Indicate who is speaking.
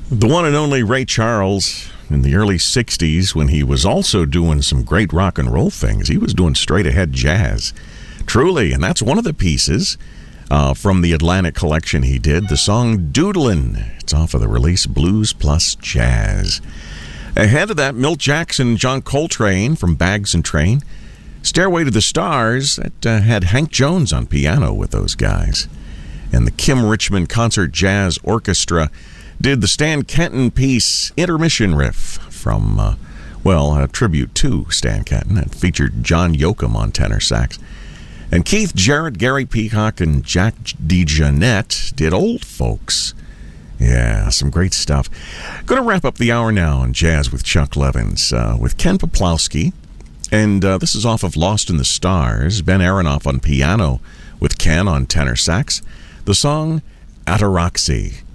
Speaker 1: The one and only Ray Charles in the early 60s, when he was also doing some great rock and roll things. He was doing straight ahead jazz. Truly, and that's one of the pieces from the Atlantic collection he did, the song Doodlin'. It's off of the release Blues Plus Jazz. Ahead of that, Milt Jackson and John Coltrane from Bags and Train. Stairway to the Stars, that had Hank Jones on piano with those guys. And the Kim Richmond Concert Jazz Orchestra did the Stan Kenton piece Intermission Riff from, a tribute to Stan Kenton. It featured John Yoakum on tenor sax. And Keith Jarrett, Gary Peacock, and Jack DeJohnette did Old Folks. Yeah, some great stuff. Going to wrap up the hour now on Jazz with Chuck Levins with Ken Poplowski. And this is off of Lost in the Stars. Ben Aronoff on piano with Ken on tenor sax. The song Ataraxy.